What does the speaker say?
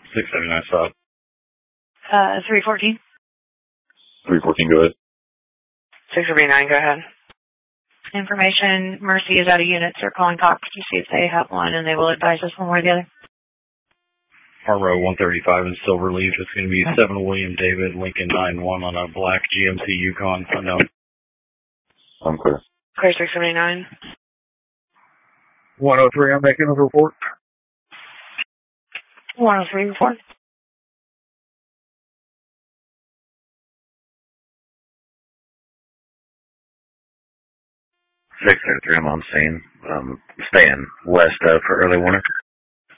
679 stop. 314. 314, go ahead. 679, go ahead. Information, Mercy is out of units. They're calling Cox to see if they have one, and they will advise us one way or the other. Arrow 135 in Silverleaf. It's going to be 7 William David, Lincoln 91 on a black GMC Yukon. Unknown. I'm clear. Clear 679. 103, I'm making a report. 103 report. 603, I'm on scene. Staying west for early warning.